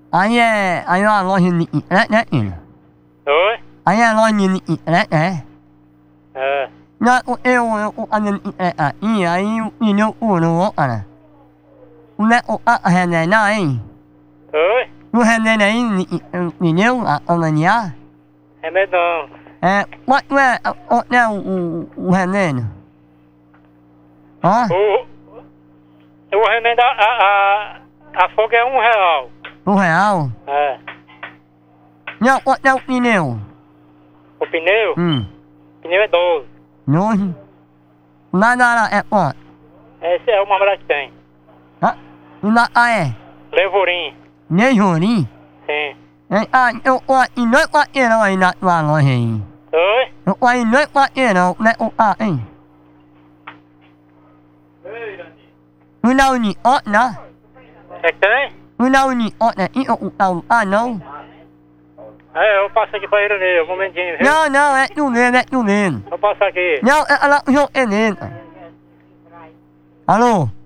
Aí é uma loja de internet, né, filho? Oi? Aí é loja de internet, né? É. Não, eu fazendo internet aqui, aí o pneu furou, cara. O neto tá rendendo aí. Oi? O rendendo aí, o pneu, a colonial. Remedão. É, quanto é o rendendo? Ó, O remendo, a folga é R$1. R$1. É. Não, quanto é o pneu? O pneu? O pneu é 12. 12. Lá é quanto? Esse é o mais barato que tem. Ah, e lá é? Levorim. Nejorim? Sim. Eu e dois quarteirão aí na tua loja aí. Oi? Eu aí dois quarteirão, né? Hein? O na uni, ó, não. É que tem? O na uni, ó, né? E o não. É, eu passo aqui pra ele nele, um momentinho, viu? Não, é tu mesmo. Vou passar aqui. Não, ela não é nele. Alô?